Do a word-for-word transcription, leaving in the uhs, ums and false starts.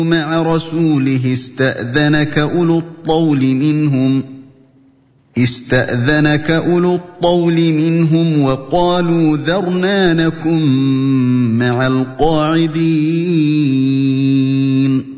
مع رسوله استأذنك أولو الطول منهم استأذنك أولو الطول منهم وقالوا ذرنا نكن مع القاعدين